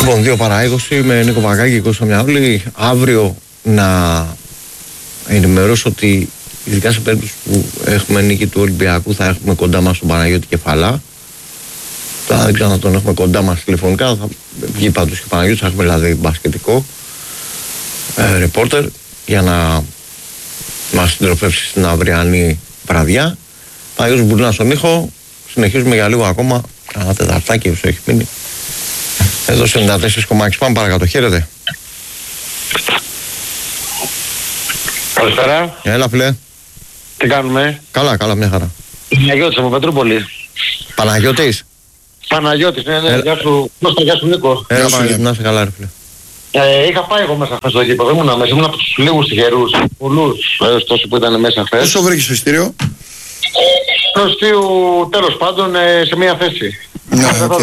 Λοιπόν, 2 παρά 20 με Νίκο Παγκάκη και Κώστα Μιαούλη. Αύριο να ενημερώσω ότι ειδικά σε περίπτωση που έχουμε νίκη του Ολυμπιακού θα έχουμε κοντά μας τον Παναγιώτη Κεφαλά. Τώρα δεν ξέρω αν τον έχουμε κοντά μας τηλεφωνικά, θα βγει πάντως και ο Παναγιώτης, θα έχουμε δηλαδή μπασκετικό ρεπόρτερ για να μας συντροφεύσει στην αυριανή βραδιά. Παναγιώτης Μπουρνάς στον ήχο, συνεχίζουμε για λίγο ακόμα, ένα τεταρτάκι που έχει μείνει. Εδώ σε 94,6 πάμε παρακάτω, χαίρετε. Καλησπέρα. Έλα φίλε. Τι κάνουμε? Καλά, καλά, μια χαρά. Παναγιώτης από Πετρούπολη. Παναγιώτης. Παναγιώτης, ναι, γεια σου. Γεια σου Νίκο. Έλα Παναγιώτη, να είσαι καλά ρε φίλε. Είχα πάει εγώ μέσα χθες στο γήπεδο, ήμουν μέσα, ήμουν από τους λίγους τυχερούς, πολλούς τόσοι που ήταν μέσα χθες. Πόσο βρήκες στο εισιτήριο? Προστίου τέλος πάντων σε μια θέση. Ναι, οκ.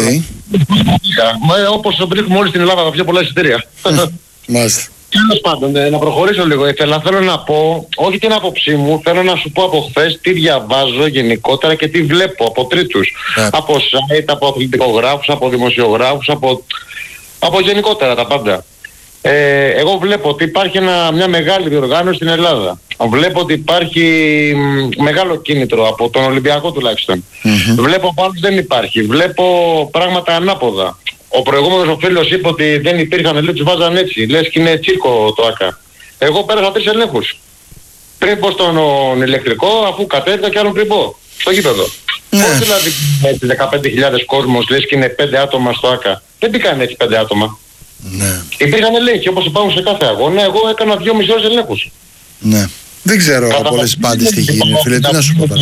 Όπως βρίσκουμε όλοι στην Ελλάδα τα πιο πολλά εισιτήρια. Μάλιστα. Τέλος πάντων, να προχωρήσω λίγο. Θέλω να πω, όχι την άποψή μου, θέλω να σου πω από χθες τι διαβάζω γενικότερα και τι βλέπω από τρίτους. Από site, από αθλητικογράφους, από δημοσιογράφους, από γενικότερα τα πάντα. Εγώ βλέπω ότι υπάρχει μια μεγάλη διοργάνωση στην Ελλάδα. Βλέπω ότι υπάρχει μεγάλο κίνητρο από τον Ολυμπιακό τουλάχιστον. Βλέπω που άλλους δεν υπάρχει. Βλέπω πράγματα ανάποδα. Ο προηγούμενος ο φίλος είπε ότι δεν υπήρχαν, λέει τους βάζαν έτσι. Λες και είναι τσίρκο το ΆΚΑ. Εγώ πέρασα 3 ελέγχους. Πριν πω στον ηλεκτρικό, αφού κατέβηκα και άλλον πριν πω. Στο γήπεδο. Όχι δηλαδή έτσι 15.000 κόσμος, λες και είναι 5 άτομα στο ΆΚΑ. Δεν μπήκαν έτσι 5 άτομα. Ναι. Υπήρχαν ελέγχοι όπως υπάρχουν σε κάθε αγώνα. Εγώ έκανα 2,5 ώρες ελέγχους. Ναι. Δεν ξέρω από όλες τις πάντες τι γίνει, φίλε, τι να σου πω τώρα.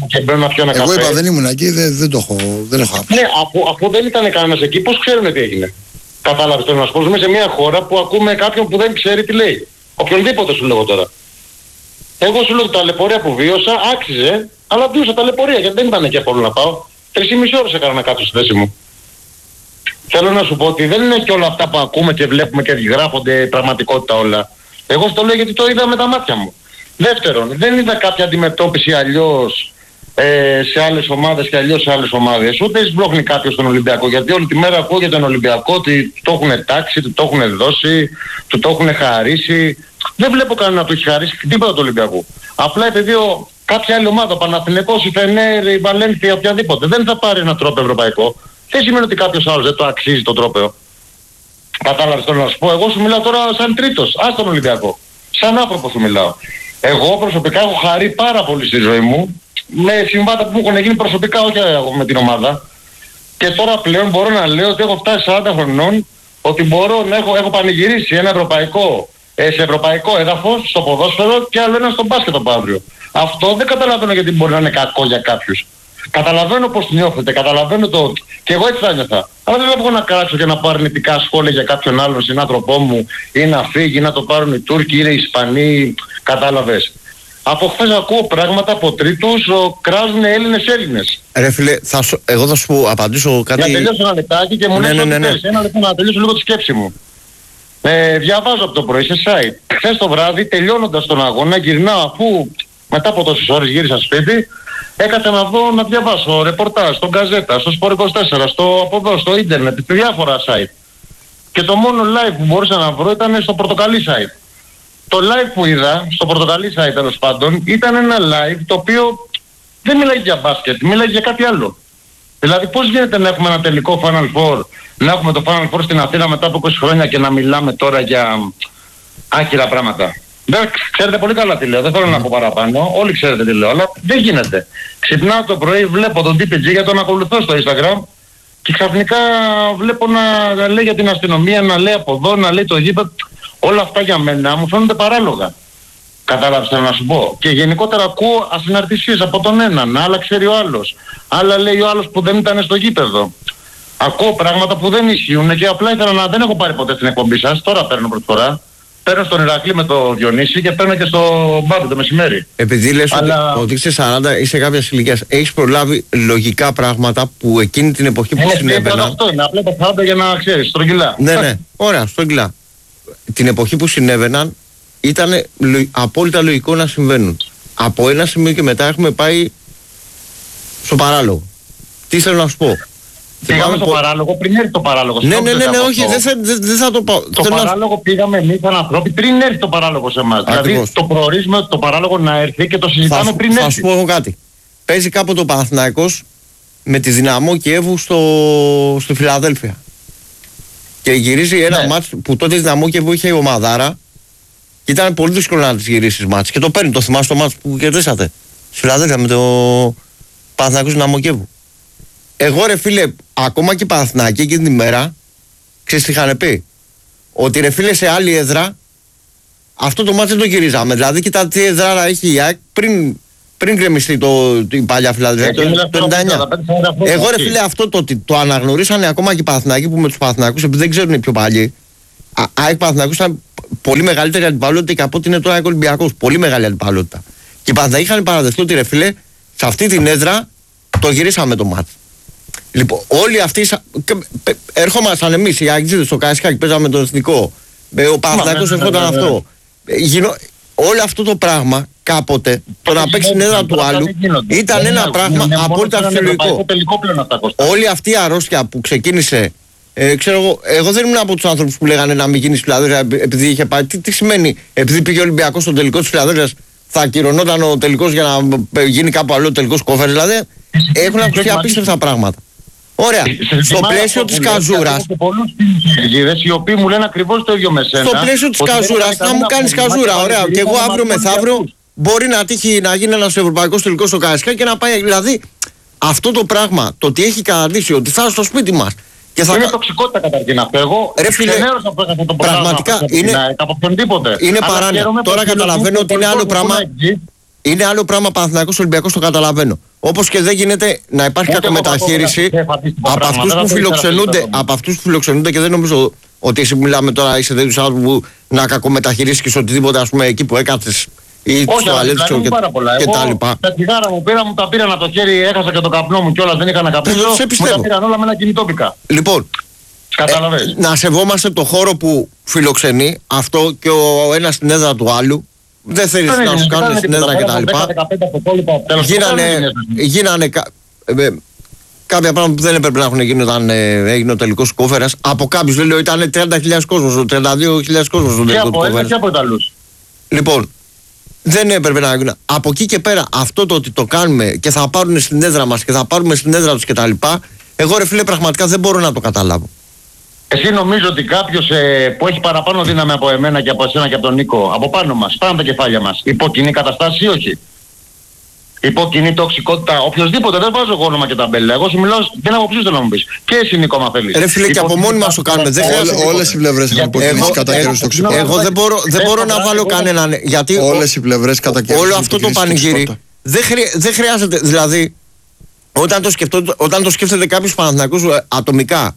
Εγώ είπα δεν ήμουν εκεί, δεν έχω άποψη. Ναι, αφού δεν ήταν κανένας εκεί, πώς ξέρουν τι έγινε? Κατάλαβες τώρα να σου πω, ζούμε σε μια χώρα που ακούμε κάποιον που δεν ξέρει τι λέει. Οποιονδήποτε σου λέγω τώρα. Εγώ σου λέω τα ταλαιπωρία που βίωσα, άξιζε, αλλά βίωσα ταλαιπωρία γιατί δεν ήταν και εύκολο να πάω. 3,5 ώρες έκανα να κάτσω στη θέση μου. Θέλω να σου πω ότι δεν είναι και όλα αυτά που ακούμε και βλέπουμε και γράφονται πραγματικότητα όλα. Εγώ στο λέω γιατί το είδα με τα μάτια μου. Δεύτερον, δεν είδα κάποια αντιμετώπιση αλλιώς σε άλλες ομάδες και αλλιώς σε άλλες ομάδες. Ούτε σμπρώχνει κάποιος στον Ολυμπιακό. Γιατί όλη τη μέρα ακούω για τον Ολυμπιακό ότι το έχουν τάξει, του το έχουν δώσει, του το έχουν χαρίσει. Δεν βλέπω κανένα να του έχει χαρίσει τίποτα του Ολυμπιακού. Απλά επειδή κάποια άλλη ομάδα, ο Παναθηναϊκός, η Φενέρ, η Βαλένθια, οποιαδήποτε, δεν θα πάρει ένα τρόπο ευρωπαϊκό. Δεν σημαίνει ότι κάποιος άλλος δεν το αξίζει το τρόπαιο. Κατάλαβες τώρα να σου πω. Εγώ σου μιλάω τώρα σαν τρίτος, ας τον Ολυμπιακό. Σαν άνθρωπο σου μιλάω. Εγώ προσωπικά έχω χαρεί πάρα πολύ στη ζωή μου με συμβάτα που έχουν γίνει προσωπικά, όχι με την ομάδα. Και τώρα πλέον μπορώ να λέω ότι έχω φτάσει 40 χρονών, ότι μπορώ να έχω πανηγυρίσει ένα ευρωπαϊκό, σε ευρωπαϊκό έδαφος, στο ποδόσφαιρο και άλλο ένα στο μπάσκετ από αύριο. Αυτό δεν καταλαβαίνω γιατί μπορεί να είναι κακό για κάποιους. Καταλαβαίνω πώς νιώθετε, καταλαβαίνω το... και εγώ έτσι θα νιώθα. Αλλά δεν θα να κράξω και να πάρω αρνητικά σχόλια για κάποιον άλλον συνάνθρωπό μου ή να φύγει, να το πάρουν οι Τούρκοι ή οι Ισπανοί, κατάλαβες. Από χθες ακούω πράγματα από τρίτους, κράζουν Έλληνες. Ρε φίλε, εγώ θα σου απαντήσω κάτι... Να τελειώσω ένα λεπτάκι και μου λες ότι θες. Ένα λεπτό να τελειώσω λίγο τη σκέψη μου. Διαβάζω από το πρωί σε site. Χθες το βράδυ τελειώνοντας τον αγώνα γυρνάω αφού μετά από τόσες ώρες γύρισα σπίτι. Έκανα να δω, να διαβάσω ρεπορτάζ, στον Γκαζέτα, στο Sport 24, από εδώ, στο ίντερνετ, σε διάφορα site. Και το μόνο live που μπορούσα να βρω ήταν στο Πορτοκαλί site. Το live που είδα, στο Πορτοκαλί site τέλος πάντων, ήταν ένα live το οποίο δεν μιλάει για μπάσκετ, μιλάει για κάτι άλλο. Δηλαδή πώς γίνεται να έχουμε ένα τελικό Final Four, να έχουμε το Final Four στην Αθήνα μετά από 20 χρόνια και να μιλάμε τώρα για άκυρα πράγματα. Δεν ξέρετε πολύ καλά τι λέω, δεν θέλω να πω παραπάνω, όλοι ξέρετε τι λέω, αλλά δεν γίνεται. Ξυπνάω το πρωί, βλέπω τον TPG γιατί τον ακολουθώ στο Instagram και ξαφνικά βλέπω να λέει για την αστυνομία, να λέει από εδώ, να λέει το γήπεδο. Όλα αυτά για μένα μου φαίνονται παράλογα. Κατάλαβες να σου πω. Και γενικότερα ακούω ασυναρτησίες από τον έναν, άλλα ξέρει ο άλλος. Άλλα λέει ο άλλος που δεν ήταν στο γήπεδο. Ακούω πράγματα που δεν ισχύουν και απλά ήθελα να... Δεν έχω πάρει ποτέ στην εκπομπή σας, τώρα παίρνω πρώτη φορά. Παίρνω στον Ηρακλή με το Διονύση και παίρνω και στο Μπάμπη το μεσημέρι. Επειδή λες ότι είσαι 40, είσαι κάποιας ηλικίας, έχεις προλάβει λογικά πράγματα που εκείνη την εποχή που συνέβαιναν. Αυτό είναι, απλά τα 40 για να ξέρεις, στρογγυλά. Ναι, ωραία, στρογγυλά. Την εποχή που συνέβαιναν ήταν απόλυτα λογικό να συμβαίνουν. Από ένα σημείο και μετά έχουμε πάει στο παράλογο. Τι θέλω να σου πω. Πήγαμε στο παράλογο πριν έρθει το παράλογο. Ναι, όχι, δεν θα το πάω. Το παράλογο πήγαμε εμείς σαν ανθρώποι πριν έρθει το παράλογο σε εμάς. Δηλαδή το προορίζουμε το παράλογο να έρθει και το συζητάμε πριν έρθει. Θα σου πω εγώ κάτι. Παίζει κάποτε ο Παναθηναϊκός με τη Δυναμό Κιέβου στη Φιλαδέλφια. Και γυρίζει ένα μάτς που τότε η Δυναμό Κιέβου είχε η ομαδάρα και ήταν πολύ δύσκολο να τις γυρίσεις μάτς. Και το παίρνει, το θυμάσαι το μάτς που κερδίσατε. Στη Φιλαδέλφια με το Παναθηναϊκός Δυναμό Κιέβου. Εγώ ρε φίλε, ακόμα και οι Παναθηναϊκοί εκείνη την ημέρα, ξέρεις τι είχαν πει? Ότι ρε φίλε σε άλλη έδρα, αυτό το μάτς δεν το γυρίζαμε. Δηλαδή κοίτα τι έδρα έχει η ΑΕΚ πριν γκρεμιστεί η παλιά Φιλαδέλφια το 99. Εγώ ρε φίλε αυτό το ότι το αναγνωρίσανε ακόμα και οι Παναθηναϊκοί που με τους Παναθηναϊκούς επειδή δεν ξέρουν οι πιο παλιοί. ΑΕΚ Παναθηναϊκούς ήταν πολύ μεγαλύτερη αντιπαλότητα και από ό,τι είναι τώρα ΑΕΚ Ολυμπιακός. Πολύ μεγάλη αντιπαλότητα. Και οι Παναθηναϊκοί είχαν παραδεχτεί ότι ρε φίλε σε αυτή την έδρα το γυρίσαμε το μάτς. Λοιπόν, όλοι αυτοί έρχομασταν εμείς οι Αγγλίδες στο Καραϊσκάκι, παίζαμε τον Εθνικό. Ο Παναθηναϊκός έρχονταν αυτό. Όλο αυτό το πράγμα κάποτε, το να παίξει την έδρα του άλλου, ήταν ένα πράγμα απόλυτα φυσιολογικό. Όλη αυτή η αρρώστια που ξεκίνησε, ξέρω εγώ δεν ήμουν από τους άνθρωπους που λέγανε να μην γίνει Φιλαδέλφια επειδή είχε πάει. Τι σημαίνει, επειδή πήγε ο Ολυμπιακός στο τελικό της Φιλαδέλφιας, θα ακυρωνόταν ο τελικός για να γίνει κάπου αλλού ο τελικός κόφερ? Δηλαδή έχουν ακουστεί απίστευτα πράγματα. Ωραία. Στο πλαίσιο της καζούρας. Οι οποίοι μου λένε ακριβώς το ίδιο με σένα. Στο πλαίσιο της καζούρας, να μου κάνεις καζούρα. Ωραία. Και εγώ αύριο μεθαύριο μπορεί να τύχει να γίνει ένας ευρωπαϊκός τελικός στο Καραϊσκάκι και να πάει. Δηλαδή αυτό το πράγμα, το ότι έχει καταντήσει ότι θα στο σπίτι μας. Είναι τοξικότητα καταρχήν αυτό. Εγώ ξενέρωσα από αυτό το πραγματικά από οποιονδήποτε. Είναι παράνοια. Τώρα καταλαβαίνω ότι είναι άλλο πράγμα. Είναι άλλο πράγμα Παναθηναϊκός Ολυμπιακός, το καταλαβαίνω. Όπως και δεν γίνεται να υπάρχει κακομεταχείριση από αυτούς που φιλοξενούνται και δεν νομίζω ότι εσύ μιλάμε τώρα είσαι τέτοιους άνθρωπους που να κακομεταχειρήσεις οτιδήποτε ας πούμε εκεί που έκατσες ή τους τουαλέτες και τα λοιπά. Τα τσιγάρα μου τα πήραν από το χέρι, έχασα και το καπνό μου κιόλας, δεν είχα να καπνίσω, μου τα πήραν όλα με ένα κινητόπικα. Λοιπόν, να σεβόμαστε το χώρο που φιλοξενεί αυτό και ο ένας στην έδρα του άλλου. Δεν θέλεις να σου κάνουν στην έδρα και τα λοιπά. Γίνανε κάποια πράγματα που δεν έπρεπε να έχουν γίνει όταν έγινε ο τελικός κόφερας. Από κάποιους δεν λέω ήταν 30.000 κόσμος, 32.000 κόσμος στο τελικό κόφερας. Και από Ιταλούς. Λοιπόν, δεν έπρεπε να γίνει. Από εκεί και πέρα αυτό το ότι το κάνουμε και θα πάρουν στην έδρα μας και θα πάρουμε στην έδρα τους και τα λοιπά, εγώ ρε φίλε πραγματικά δεν μπορώ να το καταλάβω. Εσύ νομίζω ότι κάποιος που έχει παραπάνω δύναμη από εμένα και από εσένα και από τον Νίκο, από πάνω μας, πάνω τα κεφάλια μας, υποκινεί καταστάσεις ή όχι? Υποκινεί τοξικότητα, οποιοσδήποτε, δεν βάζω εγώ όνομα και ταμπέλα. Εγώ σου μιλάω, δεν αποψίως θέλω να μου πεις. Και εσύ Νίκο, μα θέλεις. Ρε φίλε, και από μόνοι μας το κάνουμε. Όλες οι πλευρές έχουν υποκινήσει κατά καιρούς τοξικότητα. Εγώ δεν μπορώ να βάλω κανέναν. Γιατί όλες οι πλευρές κατά καιρούς. Όλο αυτό το πανηγύρι δεν χρειάζεται. Δηλαδή, όταν το σκέφτεται κάποιος Παναθηναϊκός ατομικά,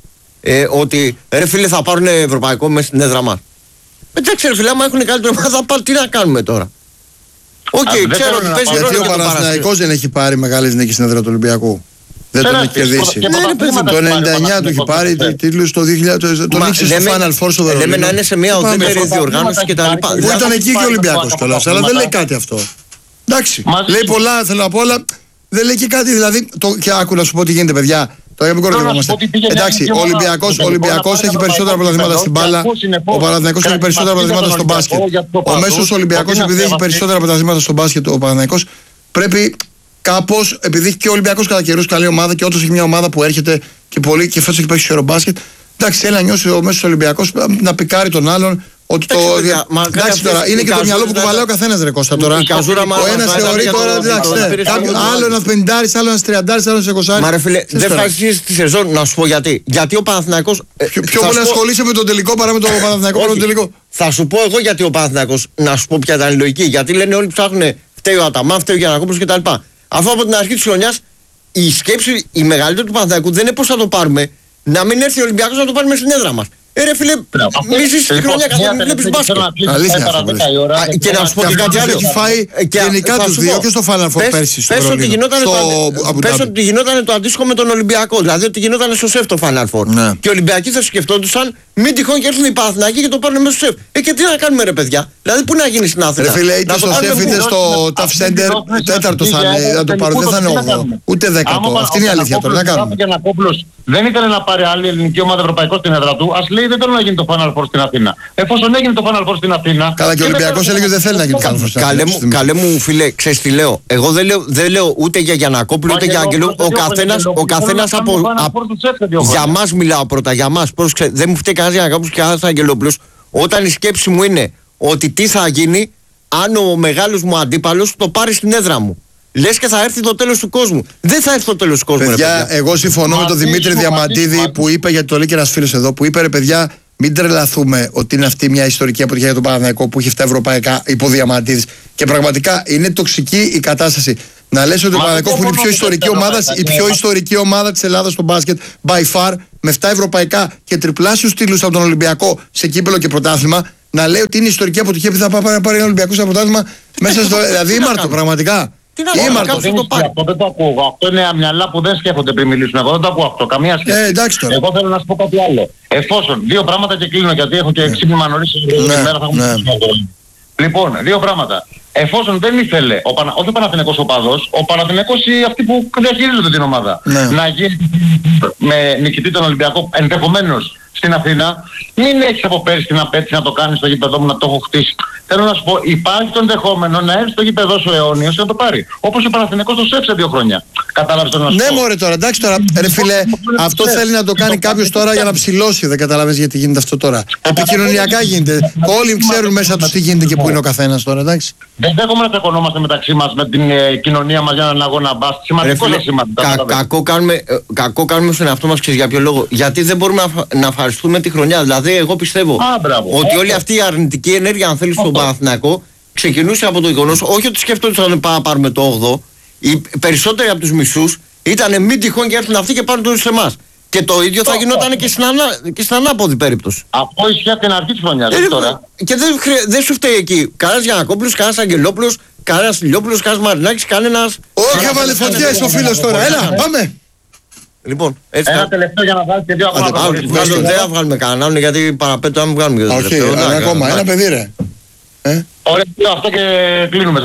ότι ρε φίλε θα πάρουν ευρωπαϊκό μέσα στην έδρα μας. Εντάξει ρε φίλε, άμα έχουν καλύτερη ομάδα, τι να κάνουμε τώρα? Ξέρω ότι παίζει ρόλο. Γιατί ο Παναθηναϊκός δεν έχει πάρει μεγάλες νίκες στην έδρα του Ολυμπιακού. Δεν τον έχει κερδίσει. Το 99 του έχει πάρει τίτλους, το 2000 τον νίξε στο Final Four στο Βερολίνο. Λέμε να είναι σε μια ουδέτερη διοργάνωση κτλ. Που ήταν εκεί και ο Ολυμπιακός κιόλας, αλλά δεν λέει κάτι αυτό. Εντάξει, λέει πολλά, θέλω να πω, αλλά δεν λέει και κάτι. Δηλαδή, και άκου να σου πω τι γίνεται, παιδιά. Τώρα μην κοροϊδευόμαστε. Εντάξει, ο Ολυμπιακός έχει περισσότερα πρωταθλήματα στην μπάλα. Ο Παναθηναϊκός έχει περισσότερα πρωταθλήματα στο μπάσκετ. Ο μέσος Ολυμπιακός, επειδή έχει περισσότερα πρωταθλήματα στο μπάσκετ, ο Παναθηναϊκός πρέπει κάπως, επειδή έχει και ο Ολυμπιακός κατά καιρούς καλή ομάδα και όντως έχει μια ομάδα που έρχεται και πολύ και φέτος έχει παίξει ωραίο μπάσκετ. Εντάξει, θέλει να νιώσει ο μέσος Ολυμπιακός να πικάρει τον άλλον. Ότι το. Εντάξει τώρα, είναι και το μυαλό που κουβαλάει ο καθένας ρε Κώστα τώρα. Ο ένας θεωρεί τώρα, εντάξει, άλλο ένας 50, άλλο ένας 30, άλλο ένας 20. Μα ρε φίλε, δεν θα αρχίσει τη σεζόν να σου πω γιατί. Γιατί ο Παναθηναϊκός. Πιο πολύ ασχολείσαι με τον τελικό παρά με τον Παναθηναϊκό με τον τελικό. Θα σου πω εγώ γιατί ο Παναθηναϊκός, να σου πω ποια ήταν η λογική. Γιατί λένε όλοι ψάχνουν, φταίει ο Αταμάν, φταίει ο Γιαννακόπουλος κτλ. Αφού από την αρχή της χρονιάς η σκέψη, η μεγαλύτερη του Παναθηναϊκού δεν είναι πώς θα το πάρουμε, να μην έρθει ο Ολυμπιακός να το πάρουμε στην έδρα μας. Ρε φίλε, μη ζήσεις τη χρονιά καθόλου, μην βλέπεις μπάσκετ. Αλήθεια. Και να σου πω και κάτι άλλο. Έχει φάει γενικά τους δύο και στο Final Four πέρσι. Πες ότι γινόταν το αντίστοιχο με τον Ολυμπιακό. Δηλαδή ότι γινόταν στο ΣΕΦ το Final Four. Και οι Ολυμπιακοί θα σκεφτόντουσαν μην τυχόν και έρθουν οι Παναθηναϊκοί και το πάρουν μέσα στο σεφ. Και τι να κάνουμε, ρε παιδιά. Δηλαδή, πού να γίνει στην Αθήνα. Ρε φίλε, είτε στο σεφ είτε στο tough center, τέταρτο θα είναι. Το πάρω, δεν θα είναι 8ο, ούτε 10ο. Αυτή είναι η αλήθεια τώρα. Να κάνουμε. Δεν ήθελε να πάρει άλλη ελληνική ομάδα ευρωπαϊκό στην έδρα του. Ας λέει δεν θέλω να γίνει το Final Four στην Αθήνα. Εφόσον έγινε το Final Four στην Αθήνα. Καλά, και ο Ολυμπιακός έλεγε δεν θέλει να γίνει Final Four στην Αθήνα. Καλέ μου, φίλε, ξέρεις τι λέω. Εγώ δεν λέω ούτε για Γιαννακόπουλο ούτε για Αγγελού. Ο καθένας από. Για μας μιλάω πρώτα, για μας. Δεν μου φταίει κανένας Γιαννακόπουλος και κανένας Αγγελόπουλος. Όταν η σκέψη μου είναι ότι τι θα γίνει αν ο μεγάλος μου αντίπαλος το πάρει στην έδρα μου. Λες και θα έρθει το τέλος του κόσμου. Δεν θα έρθει το τέλος του κόσμου. Παιδιά, εγώ συμφωνώ με τον Δημήτρη Διαμαντίδη που είπε, γιατί το λέει και ένας φίλος εδώ, που είπε, ρε παιδιά, μην τρελαθούμε ότι είναι αυτή μια ιστορική αποτυχία για τον Παναθηναϊκό που έχει 7 ευρωπαϊκά υπό Διαμαντίδης. Και πραγματικά είναι τοξική η κατάσταση. Να λες ότι ο Παναθηναϊκός που είναι η πιο ιστορική ομάδα της Ελλάδας στο μπάσκετ, by far, με 7 ευρωπαϊκά και τριπλάσιους τίτλους από τον Ολυμπιακό σε κύπελο και πρωτάθλημα, να λέει ότι είναι ιστορική αποτυχία επειδή θα πάρει ένα Ολυμπιακό σε πρωτάθλημα μέσα στο. Δηλαδή, ήμαρτο πραγματικά. Αυτό δεν το ακούω. Αυτό είναι μυαλά που δεν σκέφτονται πριν μιλήσουν. Εγώ δεν το ακούω αυτό. Καμία σχέση. Εντάξει τώρα. Εγώ θέλω να σου πω κάτι άλλο. Εφόσον δύο πράγματα και κλείνω, γιατί έχω και ξύπνημα νωρίς την ημέρα, θα μου πει. Λοιπόν, δύο πράγματα. Εφόσον δεν ήθελε, όχι ο Παναθηναϊκός οπαδός, ο Παναθηναϊκός ή αυτοί που διαχειρίζονται την ομάδα, να γίνει με νικητή τον Ολυμπιακό ενδεχομένως στην Αθήνα, μην έχεις από πέρυσι την απέτηση να το κάνεις στο γήπεδό μου, να το έχω χτίσει. Θέλω να σου πω, υπάρχει το ενδεχόμενο να έρθει στο γήπεδό σου αιώνιος και να το πάρει. Όπως ο Παναθηναϊκός το σέψε 2 χρόνια. Κατάλαβες το να σου πω. Ναι, μωρέ τώρα, εντάξει τώρα. Ρε φίλε, αυτό θέλει να το κάνει κάποιος τώρα για να ψηλώσει. Δεν καταλαβαίνεις γιατί γίνεται αυτό τώρα. Επικοινωνιακά γίνεται. Όλοι ξέρουν μέσα τους τι γίνεται και πού είναι ο καθένας τώρα, εντάξει. Δεν δέχομαι να τσακωνόμαστε μεταξύ μας με την κοινωνία μας για έναν αγώνα μπάσκετ. Σημαντικό είναι σημαντικό. Κακό κάνουμε στον εαυτό μας, ξέρεις για ποιο λόγο. Γιατί δεν μπορούμε να ευχαριστούμε τη χρονιά. Δηλαδή, εγώ πιστεύω ότι όλη αυτή η αρνητική ενέργεια, αν θέλει, στον Παναθηναϊκό ξεκινούσε από το γεγονός, όχι ότι σκέφτονταν ότι πάμε να πάρουμε το 8ο. Οι περισσότεροι από τους μισούς ήταν μην τυχόν και έρθουν αυτοί και πάρουν τους σε εμάς. Και το ίδιο θα γινόταν και στην ανάποδη περίπτωση. Αυτό ισχύει από την αρχή της χρονιάς. Τώρα. Και δεν σου φταίει εκεί κανένας Γιαννακόπουλος, κανένας Αγγελόπουλος, κανένας Ηλιόπουλος, κανένας Μαρινάκης, κανένας. Όχι, έβαλε φωτιές ο φίλος τώρα. Έλα, πάμε. Λοιπόν, έτσι. Ένα τελευταίο για να βγάλει και δύο ακόμα. Δεν θα βγάλουμε κανέναν γιατί παραπέτω αν βγάλουμε και το τελευταίο. Όχι, ακόμα. Ένα παιδί ρε. Ωραία, αυτό και κλείνουμε.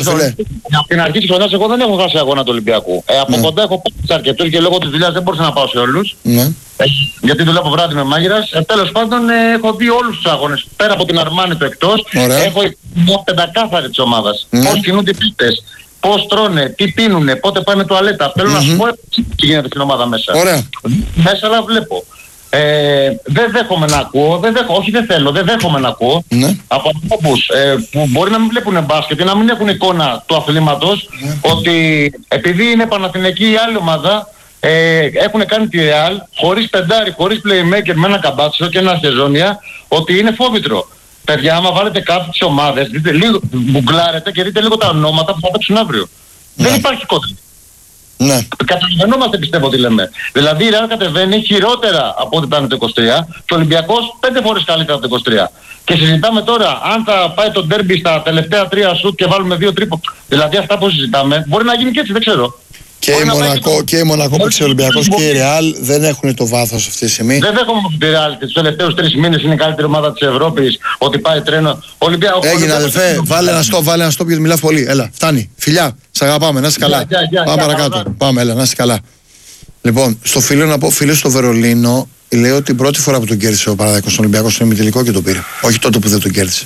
Από την αρχή της χρονιάς εγώ δεν έχω χάσει αγώνα του Ολυμπιακού. Από κοντά έχω πάει σε αρκετούς και λόγω της δουλειάς δεν μπορούσα να πάω σε όλους. Γιατί δουλεύω βράδυ με μάγειρας. Τέλος πάντων έχω δει όλους τους αγώνες. Πέρα από την Αρμάνη του εκτός, έχω μια πεντακάθαρη της ομάδας. Πώς κινούνται οι πίστες, πώς τρώνε, τι πίνουνε, πότε πάνε τουαλέτα. Θέλω να σου πω τι γίνεται στην ομάδα μέσα. Μέσα αλλά βλέπω. Δεν δέχομαι να ακούω, δεν δέχομαι να ακούω από ανθρώπους που μπορεί να μην βλέπουν μπάσκετ ή να μην έχουν εικόνα του αθλήματος ότι επειδή είναι Παναθηναϊκή η άλλη ομάδα έχουν κάνει τη Real χωρίς πεντάρι, χωρίς playmaker με ένα Καμπάτσο και ένα Χεζόνια ότι είναι φόβητρο. Παιδιά, άμα βάλετε κάποιες τις ομάδες, δείτε λίγο, μπουγκλάρετε και δείτε λίγο τα ονόματα που θα παίξουν αύριο. Δεν υπάρχει κόντρα. Ναι. Καταλαβαίνόμαστε πιστεύω τι λέμε. Δηλαδή η Real κατεβαίνει χειρότερα από ό,τι ήταν το 23 και ο Ολυμπιακός 5 φορές καλύτερα από το 23. Και συζητάμε τώρα αν θα πάει το ντέρμπι στα τελευταία 3 σουτ και βάλουμε 2 τρίπο. Δηλαδή αυτά που συζητάμε μπορεί να γίνει και έτσι, δεν ξέρω. Και η Μονακό που ο Ολυμπιακός και η Real δεν έχουν το βάθος αυτή τη στιγμή. Δεν δέχομαι τη Real και τους τελευταίους 3 μήνες είναι η καλύτερη ομάδα της Ευρώπης, ότι πάει τρένο. Έγινε αδελφέ, βάλε ένα στόπ γιατί μιλάς πολύ. Έλα, φτάνει. Φιλιά, σ' αγαπάμε, να είσαι καλά. Πάμε παρακάτω. Πάμε, έλα, να είσαι καλά. Λοιπόν, στο φίλο να πω, φίλε στο Βερολίνο, λέει ότι την πρώτη φορά που τον κέρδισε ο Παναθηναϊκός στον Ολυμπιακό στον ημιτελικό και το πήρε. Όχι τότε που δεν τον κέρδισε.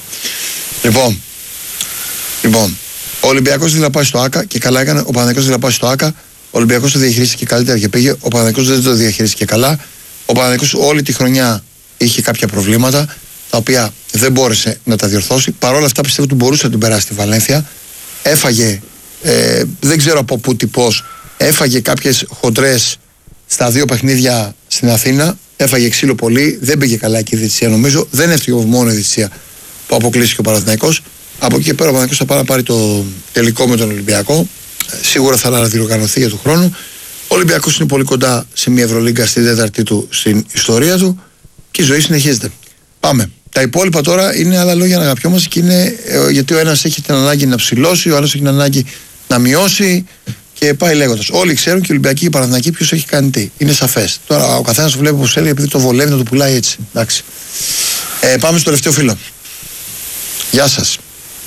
Λοιπόν. Ο Ολυμπιακός δεν θα πάει στο ΆΚΑ και καλά έκανε. Ο Παναθηναϊκός δεν θα πάει στο ΆΚΑ. Ο Ολυμπιακός το διαχειρίστηκε καλύτερα και πήγε. Ο Παναθηναϊκός δεν το διαχειρίστηκε καλά. Ο Παναθηναϊκός όλη τη χρονιά είχε κάποια προβλήματα τα οποία δεν μπόρεσε να τα διορθώσει. Παρ' όλα αυτά πιστεύω ότι μπορούσε να την περάσει στη Βαλένθια. Έφαγε, δεν ξέρω από πού τυπός, έφαγε κάποιες χοντρές στα 2 παιχνίδια στην Αθήνα. Έφαγε ξύλο πολύ. Δεν πήγε καλά εκεί η διαιτησία νομίζω. Δεν έφυγε μόνο η διαιτησία που αποκλείστηκε ο Παναθηναϊκός. Από εκεί και πέρα ο Παναθηναϊκός θα πάρει το τελικό με τον Ολυμπιακό. Σίγουρα θα αναδιοργανωθεί για του χρόνου. Ο Ολυμπιακός είναι πολύ κοντά σε μια Ευρωλίγκα στην 4η του στην ιστορία του και η ζωή συνεχίζεται. Πάμε. Τα υπόλοιπα τώρα είναι άλλα λόγια να αγαπιόμαστε και είναι γιατί ο ένας έχει την ανάγκη να ψηλώσει, ο άλλος έχει την ανάγκη να μειώσει. Και πάει λέγοντας. Όλοι ξέρουν και οι Ολυμπιακοί και οι Παναθηναϊκοί ποιος έχει κάνει τι. Είναι σαφές. Τώρα ο καθένας το βλέπει όπως θέλει επειδή το βολεύει να το πουλάει έτσι. Εντάξει. Πάμε στο τελευταίο φίλο. Γεια σας.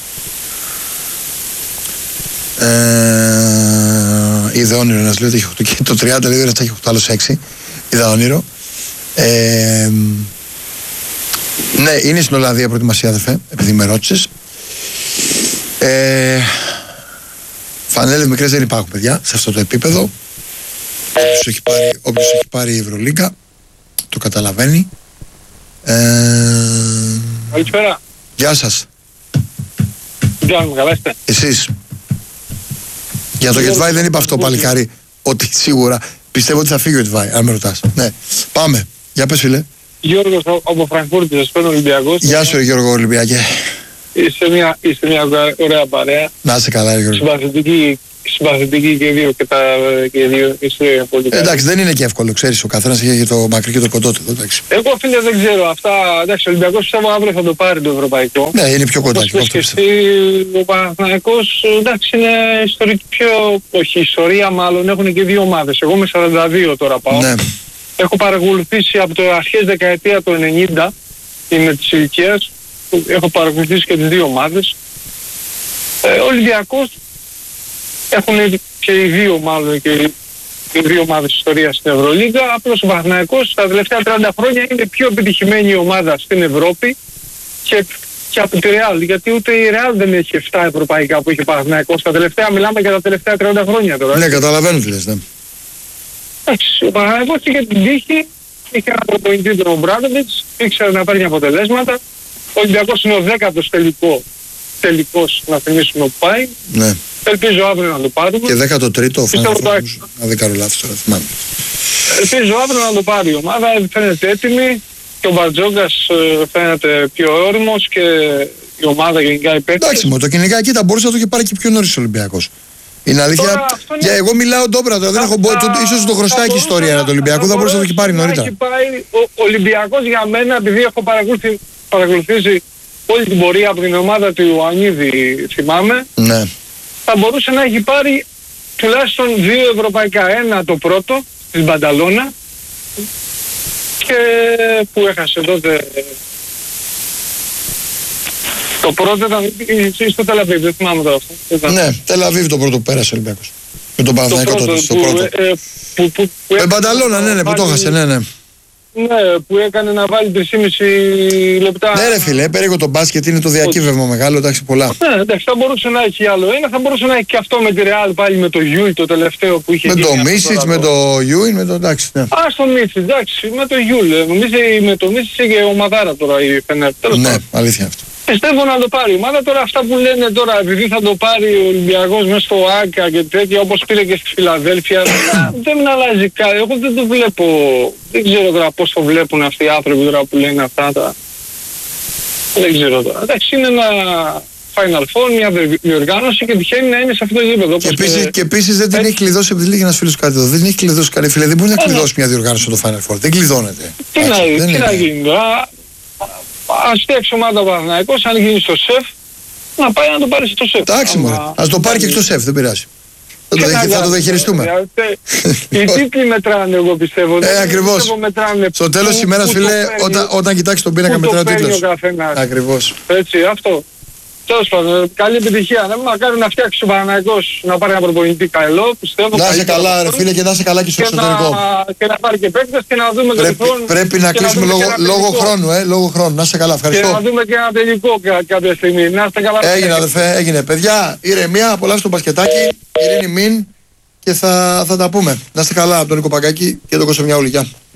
Είδε όνειρο ένας λέει ότι έχει 8 και το 30 λέει ένας έχει 8 άλλος 6. Είδα όνειρο. Ναι, είναι στην Ολλανδία προετοιμασία αδερφέ, επειδή με ρώτησες. Φανέλες μικρές δεν υπάρχουν παιδιά σε αυτό το επίπεδο. Όποιος έχει πάρει η Ευρωλίγκα το καταλαβαίνει. Καλησπέρα. Γεια σας. Τι κάνουμε, καλά είστε? Εσείς. Για το Γετβάη δεν είπα αυτό παλικάρι, ότι σίγουρα πιστεύω ότι θα φύγει ο Γετβάη, αν με ρωτάς. Ναι. Πάμε. Για πες φίλε. Γιώργος από Φραγκφούρτη, σας παίρνω Ολυμπιακός. Γεια σου Γιώργο Ολυμπιακέ. Είστε μια ωραία παρέα. Να είσαι καλά Γιώργο. Συμπαθητική και δύο. Είστε πολύ καλοί. Εντάξει, δεν είναι και εύκολο, ξέρεις, ο καθένας έχει το μακρύ και το κοντό του. Εγώ φίλε δεν ξέρω αυτά. Εντάξει, ο Ολυμπιακός πιστεύω αύριο θα το πάρει το ευρωπαϊκό. Ναι, είναι πιο κοντά. Ο Παναθηναϊκός εντάξει είναι όχι ιστορία μάλλον, έχουν και δύο ομάδες. Εγώ με 42 τώρα πάω. Ναι. Έχω παρακολουθήσει από το αρχές δεκαετία του 90, είμαι της ηλικίας, έχω παρακολουθήσει και τις δύο ομάδες. Ο Ολυμπιακός έχουν και οι δύο μάλλον και οι δύο ομάδες ιστορίας στην Ευρωλίγκα. Απλώς ο Παναθηναϊκός τα τελευταία 30 χρόνια είναι πιο επιτυχημένη ομάδα στην Ευρώπη και από τη Real. Γιατί ούτε η Real δεν έχει 7 ευρωπαϊκά που έχει ο Παναθηναϊκός. Τα τελευταία μιλάμε για τα τελευταία 30 χρόνια τώρα. Ναι, καταλαβαίνω τι λες, ναι. Εντάξει, ο Παναθηναϊκός είχε την τύχη, είχε ένα προπονητή τον Ομπράδοβιτς, ήξερε να παίρνει αποτελέσματα. Ο Ολυμπιακός είναι ο 10ος τελικός να θυμίσουμε που πάει. Ναι. Ελπίζω αύριο να το πάρουμε. Και 13ο φάνηκε, αν δεν κάνω λάθος τώρα, θυμάμαι. Ελπίζω αύριο να το πάρει η ομάδα, φαίνεται έτοιμη και ο Μπαρτζόγκας φαίνεται πιο όριμος και η ομάδα γενικά υπέροχη. Εντάξει, το κυνηγάκι κοίτα μπορούσε να το είχε πάρει και πιο νωρίς ο Ολυμπιακός. Είναι αλήθεια. Για εγώ μιλάω ντόπρα τώρα, δεν έχω ίσως το χρωστάει και η ιστορία του Ολυμπιακού, θα μπορούσε να το έχει πάρει νωρίτερα. Ο Ολυμπιακός για μένα, επειδή έχω παρακολουθήσει όλη την πορεία από την ομάδα του Ιωαννίδη, θυμάμαι, ναι, θα μπορούσε να έχει πάρει τουλάχιστον 2 ευρωπαϊκά. Ένα το πρώτο, της Μπανταλώνα, και που έχασε τότε. Το πρώτο ήταν στο Τελαβίβ, δεν θυμάμαι τώρα αυτό. Ναι, Τελαβίβ το πρώτο που πέρασε ο Ολυμπιακός. Με τον Παναθηναϊκό τότε, στο πρώτο. Με Μπανταλώνα, ναι, που το έχασε, ναι. Ναι, που έκανε να βάλει 3,5 λεπτά. Ναι ρε φίλε, περίγω το μπάσκετ είναι το διακύβευμα μεγάλο, εντάξει πολλά. Ναι, εντάξει, θα μπορούσε να έχει άλλο ένα, θα μπορούσε να έχει και αυτό με τη Real πάλι με το Γιούι το τελευταίο που είχε. Με το Μίσιτς, με το Γιούι, με το εντάξει. Ναι. Στο Μίσιτς, εντάξει, με το Γιούι. Με το Μίσιτς είχε ομαδάρα τώρα η Φενέρ. Ναι, αλήθεια αυτό. Πιστεύω να το πάρει η ομάδα. Τώρα αυτά που λένε τώρα, επειδή θα το πάρει ο Ολυμπιακός μέσα στο ΆΚΑ και τέτοια, όπως πήρε και στη Φιλαδέλφια, δεν αλλάζει κάτι. Εγώ δεν το βλέπω. Δεν ξέρω τώρα πώς το βλέπουν αυτοί οι άνθρωποι τώρα που λένε αυτά. Δεν ξέρω τώρα. Εντάξει, είναι ένα Final Four, μια διοργάνωση και τυχαίνει να είναι σε αυτό το γήπεδο. Και επίσης δεν την έχει κλειδώσει, επειδή λέγει ένας φίλος κάτι εδώ, δεν την έχει κλειδώσει κάτι φίλε. Δεν μπορεί να κλειδώσει μια διοργάνωση στο Final Four. Δεν κλειδώνεται. Τι να γίνει τώρα. Ας φτιάξει ομάδα ο Παναθηναϊκός, αν γίνει στο ΣΕΦ, να πάει να το πάρει στο ΣΕΦ. Εντάξει μωρέ, ας το πάρει και στο ΣΕΦ, δεν πειράζει. Θα το διαχειριστούμε. Οι τίτλοι μετράνε, εγώ πιστεύω. Ακριβώς. Στο τέλος της ημέρας, φίλε, όταν κοιτάξει τον πίνακα μετράει ο τίτλος. Ακριβώς. Έτσι, αυτό. Τέλος πάντων, καλή επιτυχία. Μακάρι να φτιάξει ο Παναθηναϊκός να πάρει ένα προπονητή καλό, πιστεύω. Να είσαι καλά, ρε φίλε, και να είσαι καλά και στο εξωτερικό. Και να πάρει και παίκτες και να δούμε το χρόνο. Πρέπει να κλείσουμε λόγω χρόνου, λόγω χρόνου. Να είσαι καλά, ευχαριστώ. Και να δούμε και ένα τελικό κάποια στιγμή. Να είστε καλά. Έγινε, αδερφέ, έγινε. Παιδιά, ηρεμία, απολαύστε το μπασκετάκι. Ειρήνη μην και θα τα πούμε. Να είστε καλά από τον Νίκο Παγκάκη και τον Κωνσταντινό Γεια.